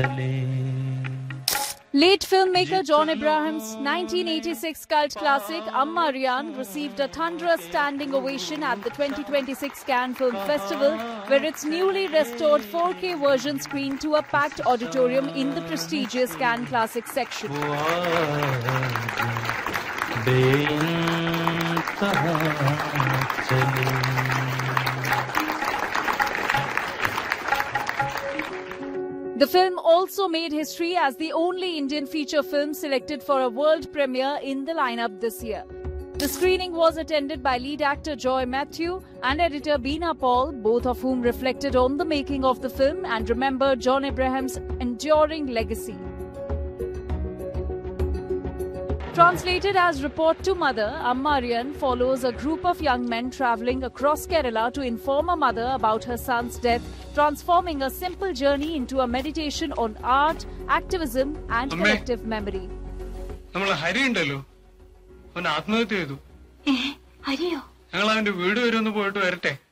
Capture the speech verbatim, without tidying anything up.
Late filmmaker John Abraham's nineteen eighty-six cult classic Amma Rian received a thunderous standing ovation at the twenty twenty-six Cannes Film Festival, where its newly restored four K version screened to a packed auditorium in the prestigious Cannes Classic section. The film also made history as the only Indian feature film selected for a world premiere in the lineup this year. The screening was attended by lead actor Joy Matthew and editor Beena Paul, both of whom reflected on the making of the film and remembered John Abraham's enduring legacy. Translated as Report to Mother, Amma Rian follows a group of young men travelling across Kerala to inform a mother about her son's death, transforming a simple journey into a meditation on art, activism and Amme. collective memory. നമ്മൾ ഹരി ഉണ്ടല്ലോ, അവൻ ആത്മഹത്യ ചെയ്തു. ഹരിയോ? ഞങ്ങൾ അവന്റെ വീട് വരെ ഒന്ന് പോയിട്ട് വരട്ടെ.